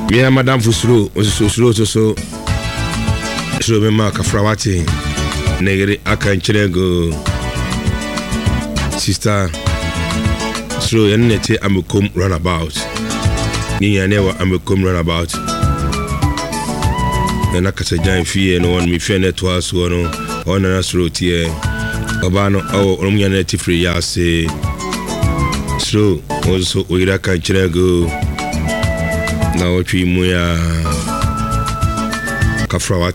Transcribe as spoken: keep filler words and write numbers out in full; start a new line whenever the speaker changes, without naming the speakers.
Me madam Fusro so so so so so me ma kafrawati negere aka nchirego sister so yenete amekom runabout ni yanewa amekom runabout na kasajan fie no on mi fie netwa so no on na so tie obano o omunya na tifri ya se so also oira kan chirego na otwi mu ya kafrawati